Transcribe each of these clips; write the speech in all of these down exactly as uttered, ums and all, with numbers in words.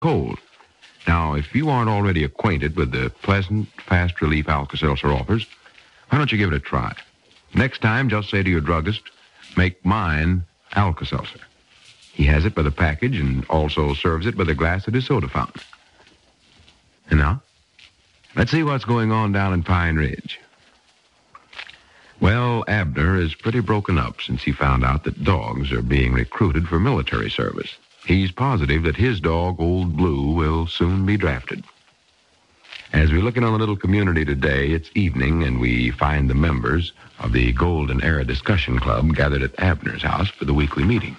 cold. Now, if you aren't already acquainted with the pleasant, fast relief Alka-Seltzer offers, why don't you give it a try? Next time, just say to your druggist, make mine Alka-Seltzer. He has it by the package and also serves it by the glass at his soda fountain. And now, let's see what's going on down in Pine Ridge. Well, Abner is pretty broken up since he found out that dogs are being recruited for military service. He's positive that his dog, Old Blue, will soon be drafted. As we look in on the little community today, it's evening, and we find the members of the Golden Era Discussion Club gathered at Abner's house for the weekly meeting.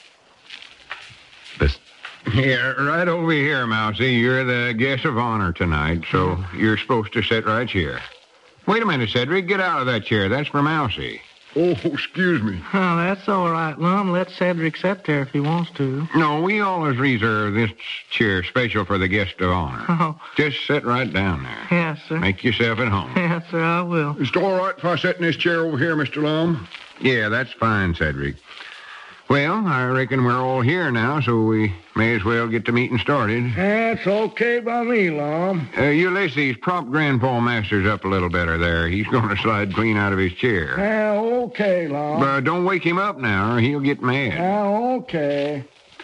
Listen. Yeah, right over here, Mousy. You're the guest of honor tonight, so you're supposed to sit right here. Wait a minute, Cedric. Get out of that chair. That's for Mousy. Oh, excuse me. Oh, that's all right, Lum. Let Cedric sit there if he wants to. No, we always reserve this chair special for the guest of honor. Oh. Just sit right down there. Yes, sir. Make yourself at home. Yes, sir, I will. Is it all right if I sit in this chair over here, Mister Lum? Yeah, that's fine, Cedric. Well, I reckon we're all here now, so we may as well get the meeting started. That's okay by me, Lum. Uh, Ulysses, prop Grandpa Masters up a little better there. He's going to slide clean out of his chair. Yeah, okay, Lum. But don't wake him up now, or he'll get mad. Yeah, okay.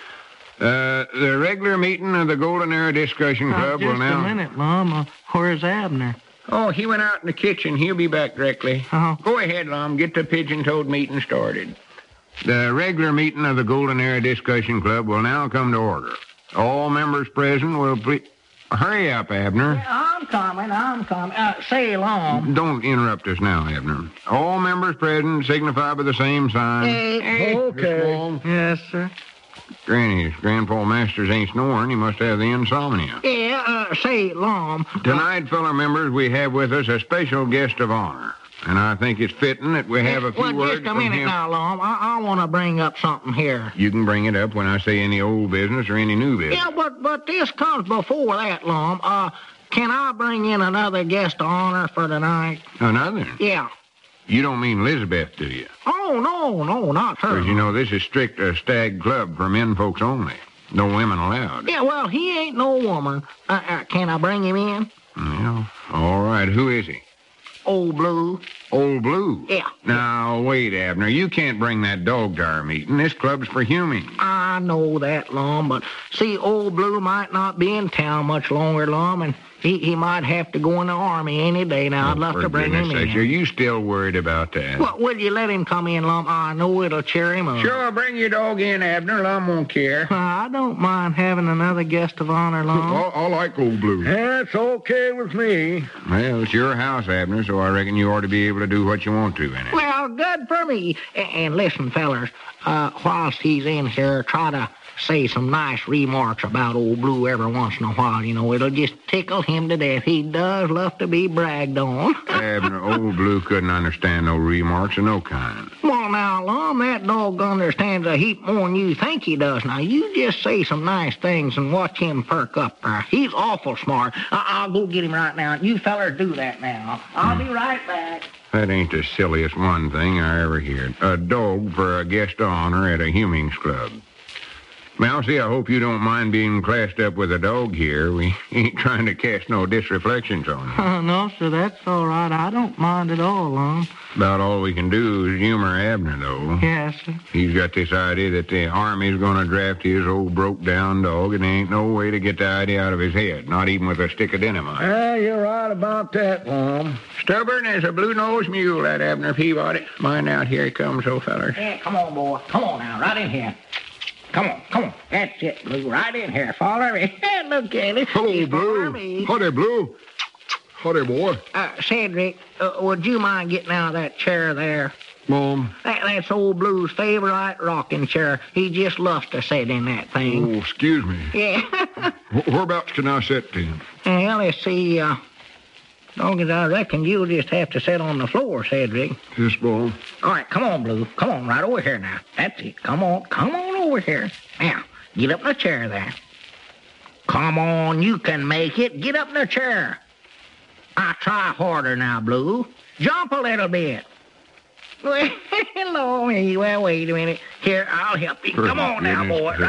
Uh, the regular meeting of the Golden Era Discussion Club uh, will now... Just a minute, Lum. Uh, where's Abner? Oh, he went out in the kitchen. He'll be back directly. Uh-huh. Go ahead, Lum. Get the pigeon-toed meeting started. The regular meeting of the Golden Era Discussion Club will now come to order. All members present will please... Hurry up, Abner. Yeah, I'm coming, I'm coming. Uh, say, Lum. Don't interrupt us now, Abner. All members present signify by the same sign. Hey, okay. Yes, sir. Granny, Grandpa Masters ain't snoring. He must have the insomnia. Yeah, uh, say, Lum. Tonight, fellow members, we have with us a special guest of honor. And I think it's fitting that we have a few well, words just a from minute him. now, Lum. I, I want to bring up something here. You can bring it up when I say any old business or any new business. Yeah, but but this comes before that, Lum. Uh, can I bring in another guest of honor for tonight? Another? Yeah. You don't mean Elizabeth, do you? Oh, no, no, not her. Because, you know, this is strict a stag club for men folks only. No women allowed. Yeah, well, he ain't no woman. Uh, uh, can I bring him in? Well, all right. Who is he? Old Blue. Old Blue? Yeah. Now, wait, Abner. You can't bring that dog to our meeting. This club's for humans. I know that, Lum, but see, Old Blue might not be in town much longer, Lum, and he, he might have to go in the Army any day now. I'd love For to bring him goodness in. sakes, are you still worried about that? Well, will you let him come in, Lum? I know it'll cheer him up. Sure, bring your dog in, Abner. Lum won't care. Uh, I don't mind having another guest of honor, Lum. I, I like Old Blue. That's okay with me. Well, it's your house, Abner, so I reckon you ought to be able to do what you want to in it. Well, good for me. A- And listen, fellers, uh, whilst he's in here, try to say some nice remarks about Old Blue every once in a while. You know, it'll just tickle him to death. He does love to be bragged on. Abner, Old Blue couldn't understand no remarks of no kind. Well, now, Lum, that dog understands a heap more than you think he does. Now, you just say some nice things and watch him perk up there. He's awful smart. I- I'll go get him right now. You fellers do that now. I'll be right back. That ain't the silliest one thing I ever heard. A dog for a guest of honor at a humings club. Mousy, I hope you don't mind being classed up with a dog here. We ain't trying to cast no disreflections on you. Uh, no, sir, that's all right. I don't mind at all, Lum. About all we can do is humor Abner, though. Yes, sir. He's got this idea that the Army's going to draft his old broke-down dog, and there ain't no way to get the idea out of his head, not even with a stick of dynamite. Yeah, you're right about that, Lum. Stubborn as a blue-nosed mule, that Abner Peabody. Mind out, here he comes, old fellers. Yeah, come on, boy. Come on now, right in here. Come on, come on. That's it, Blue. Right in here. Follow me. Look at it. Hello, He's Blue. following me. Howdy, Blue. Howdy, boy. Uh, Cedric, uh, would you mind getting out of that chair there? Mom. That, that's Old Blue's favorite rocking chair. He just loves to sit in that thing. Oh, excuse me. Yeah. Wh- Whereabouts can I sit then? Well, let's see. Uh, long as I reckon you'll just have to sit on the floor, Cedric. Yes, Mom. All right, come on, Blue. Come on, right over here now. That's it. Come on. Come on over here. Now, get up in the chair there. Come on, you can make it. Get up in the chair. I try harder now, Blue. Jump a little bit. Hello, me. Well, wait a minute. Here, I'll help you. For Come on now, goodness boy. sake. Right up in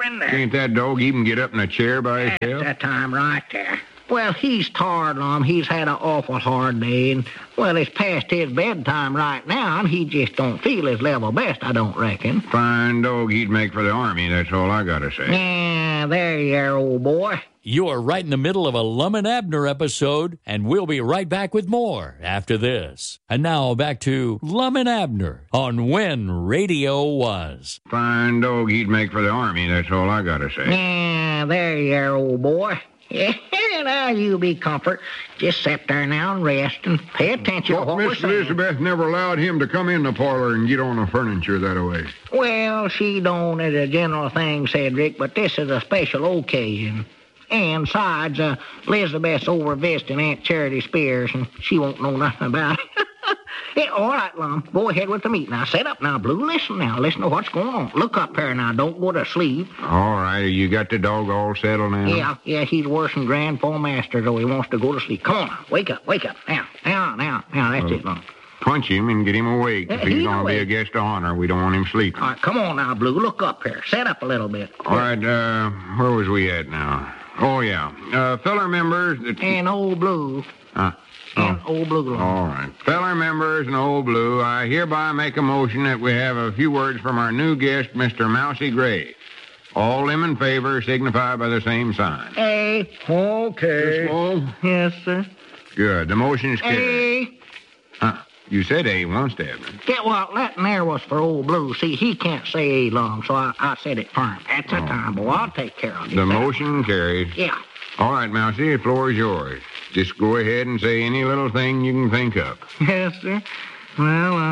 in there. Can't that dog even get up in a chair by That's himself? that time right there. Well, he's tired, Lum. He's had an awful hard day, and, well, it's past his bedtime right now, and he just don't feel his level best, I don't reckon. Fine dog he'd make for the army, that's all I gotta say. Yeah, there you are, old boy. You are right in the middle of a Lum and Abner episode, and we'll be right back with more after this. And now back to Lum and Abner on When Radio Was. Fine dog he'd make for the army, that's all I gotta say. Yeah, there you are, old boy. Yeah, now you be comfort. Just sit there now and rest and pay attention to But what we're Miss saying. Elizabeth never allowed him to come in the parlor and get on the furniture that way. Well, she don't as a general thing, Cedric, but this is a special occasion. And besides, uh, Elizabeth's over visiting Aunt Charity Spears, and she won't know nothing about it. Yeah, all right, Lum. Go ahead with the meat. Now, sit up now, Blue. Listen now. Listen to what's going on. Look up here now. Don't go to sleep. All right, you got the dog all settled now? Yeah, yeah, he's worse than Grandpa Master, though he wants to go to sleep. Come on now. Wake up, wake up. Now, now, now. Now, that's Oh. it, Lum. Punch him and get him awake. If Yeah, he's he's going to be awake. a guest of honor, we don't want him sleeping. All right, come on now, Blue. Look up here. Sit up a little bit. All right, uh, where was we at now? Oh, yeah. Uh, feller members... That... And old Blue. Huh? And old Blue, Lum. All right. Feller members and Old Blue, I hereby make a motion that we have a few words from our new guest, Mister Mousy Gray. All them in favor signify by the same sign. Hey. Okay. Small. Yes, sir. Good. The motion is carried. Hey. Huh? You said A once, Abner. Yeah, well, that in there was for old Blue. See, he can't say A long, so I, I said it for him. That's a time, boy. I'll take care of it. The motion carries. Yeah. All right, Mousy, the floor is yours. Just go ahead and say any little thing you can think of. Yes, sir. Well, uh,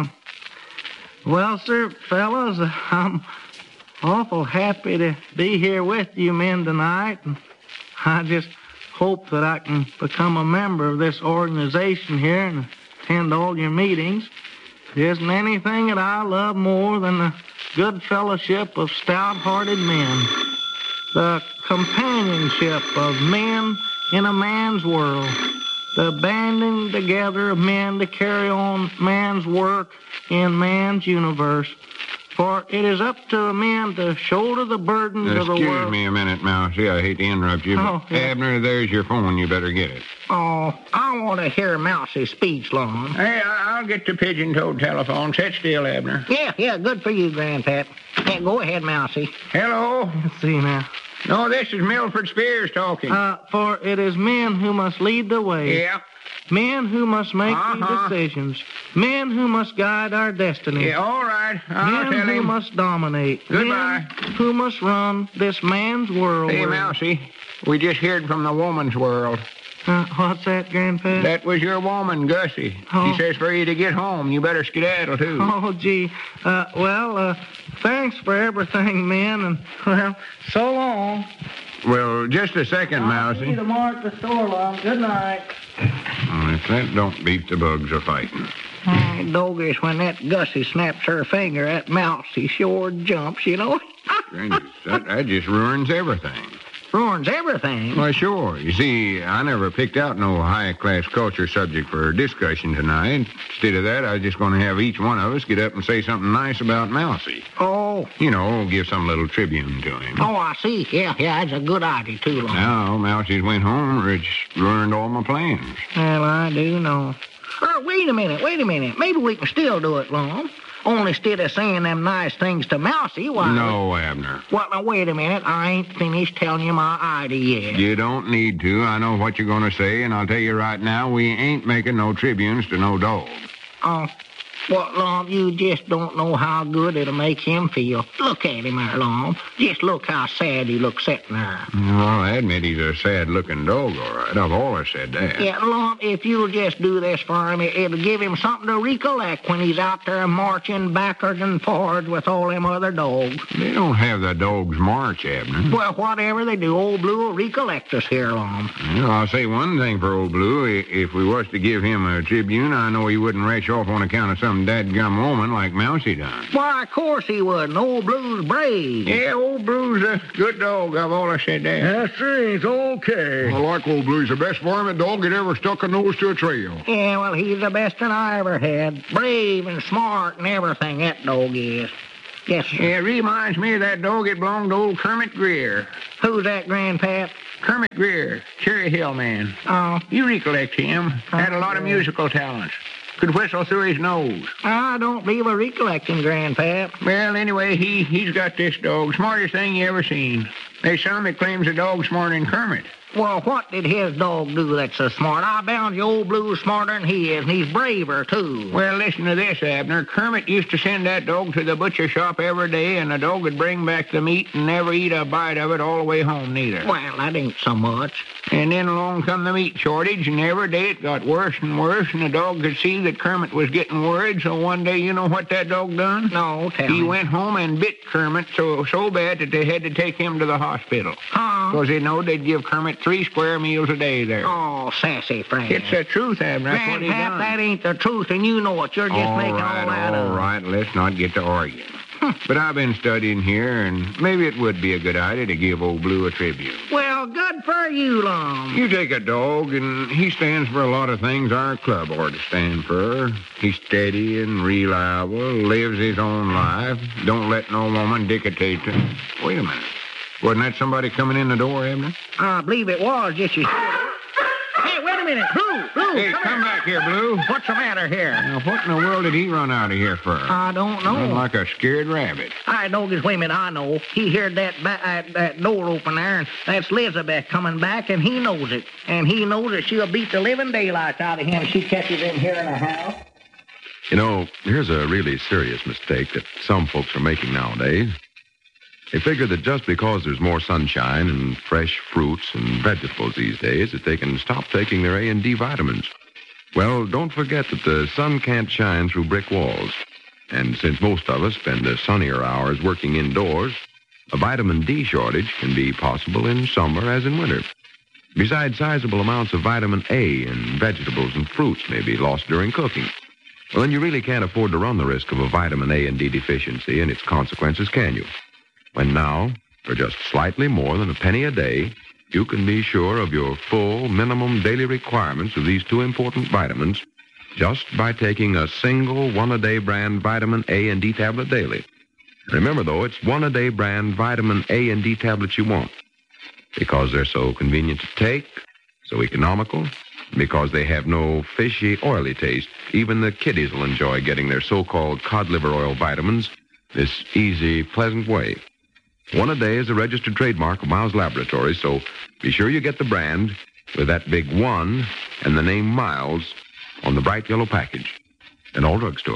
well, sir, fellas, uh, I'm awful happy to be here with you men tonight. And I just hope that I can become a member of this organization here and attend all your meetings. There isn't anything that I love more than the good fellowship of stout-hearted men, the companionship of men in a man's world, the banding together of men to carry on man's work in man's universe. For it is up to men to shoulder the burdens of the Excuse world. me a minute, Mousy. I hate to interrupt you, but Oh, yeah. Abner, there's your phone. You better get it. Oh, I want to hear Mousy's speech, Lum. Hey, I'll get the pigeon-toed telephone. Sit still, Abner. Yeah, yeah, good for you, Grandpap. Yeah, go ahead, Mousy. Hello? Let's see now. No, this is Milford Spears talking. Uh, for it is men who must lead the way. yeah, Men who must make Uh-huh. the decisions. Men who must guide our destiny. yeah, all right. I'll Men tell who him. must dominate. Goodbye. Men who must run this man's world. Hey, Mousy, we just heard from the woman's world. Uh, what's that, Grandpa? That was your woman, Gussie. Oh. She says for you to get home, you better skedaddle, too. Oh, gee. Uh, well, uh, thanks for everything, men, and, well, so long. Well, just a second, I'll see you Mousy. tomorrow at the store, Lum. Good night. Oh, if that don't beat the bugs a fighting. Oh, doggies, when that Gussie snaps her finger, that Mousy sure jumps, you know. Strangers, that, that just ruins everything. Ruins everything. Well, sure. You see, I never picked out no high-class culture subject for discussion tonight. Instead of that, I was just going to have each one of us get up and say something nice about Mousy. Oh, You know, give some little tribute to him. oh, I see. Yeah, yeah, that's a good idea, too, Lum. Now, Mousy's went home, or it's ruined all my plans. Well, I do know. Er, wait a minute, wait a minute. Maybe we can still do it, Lum. Only instead of saying them nice things to Mousy, why... No, Abner. Well, now, wait a minute. I ain't finished telling you my idea yet. You don't need to. I know what you're going to say, and I'll tell you right now, we ain't making no tribunes to no dog. Oh, well, Lum, you just don't know how good it'll make him feel. Look at him there, Lum. Just look how sad he looks sitting there. Well, I admit he's a sad-looking dog, all right. I've always said that. Yeah, Lum, if you'll just do this for him, it- it'll give him something to recollect when he's out there marching backwards and forwards with all them other dogs. They don't have the dog's march, Abner. Well, whatever they do, old Blue will recollect us here, Lum. Well, I'll say one thing for old Blue. I- If we was to give him a tribune, I know he wouldn't rush off on account of some dadgum woman like Mousy done. Why, of course he wouldn't. Old Blue's brave. Yeah, old Blue's a good dog. I've always said that. Yes, sir, he's okay. I like old Blue. He's the best varmint dog that ever stuck a nose to a trail. Yeah, well, he's the best that I ever had. Brave and smart and everything, that dog is. Yes, sir. It reminds me of that dog that belonged to old Kermit Greer. Who's that, Grandpap? Kermit Greer, Cherry Hill man. Oh, You recollect him. Had a lot of musical talents. Could whistle through his nose. I don't believe I recollect him, Grandpap. Well, anyway, he, he's got this dog. Smartest thing you ever seen. There's some that claims the dog's smarter than Kermit. Well, what did his dog do that's so smart? I bound you old Blue's smarter than he is, and he's braver, too. Well, listen to this, Abner. Kermit used to send that dog to the butcher shop every day, and the dog would bring back the meat and never eat a bite of it all the way home, neither. Well, that ain't so much. And then along come the meat shortage, and every day it got worse and worse, and the dog could see that Kermit was getting worried, so one day, you know what that dog done? No, tell He me. went home and bit Kermit so so bad that they had to take him to the hospital. Oh, Because they know they'd give Kermit three square meals a day there. oh, sassy Frank. It's the truth, Abner. That's what he Grandpap, done. that ain't the truth, and you know it. You're just all making right, all that all up. right. Let's not get to arguing. But I've been studying here, and maybe it would be a good idea to give old Blue a tribute. Well, good for you, Lum. You take a dog, and he stands for a lot of things our club ought to stand for. He's steady and reliable, lives his own life, don't let no woman dictate to him. Wait a minute. Wasn't that somebody coming in the door, Abner? I believe it was, just you. Hey, wait a minute. Blue, Blue, Hey, come, come here. back here, Blue. What's the matter here? Now, what in the world did he run out of here for? I don't Run know. like a scared rabbit. I know his women, I know. He heard that, ba- that that door open there, and that's Elizabeth coming back, and he knows it. And he knows that she'll beat the living daylights out of him if she catches him here in the house. You know, here's a really serious mistake that some folks are making nowadays. They figure that just because there's more sunshine and fresh fruits and vegetables these days that they can stop taking their A and D vitamins. Well, don't forget that the sun can't shine through brick walls. And since most of us spend the sunnier hours working indoors, a vitamin D shortage can be possible in summer as in winter. Besides, sizable amounts of vitamin A in vegetables and fruits may be lost during cooking. Well, then you really can't afford to run the risk of a vitamin A and D deficiency and its consequences, can you? When now, for just slightly more than a penny a day, you can be sure of your full minimum daily requirements of these two important vitamins just by taking a single one-a-day brand vitamin A and D tablet daily. Remember, though, it's one-a-day brand vitamin A and D tablets you want because they're so convenient to take, so economical, because they have no fishy, oily taste. Even the kiddies will enjoy getting their so-called cod liver oil vitamins this easy, pleasant way. One a day is a registered trademark of Miles Laboratories, so be sure you get the brand with that big one and the name Miles on the bright yellow package at all drugstores.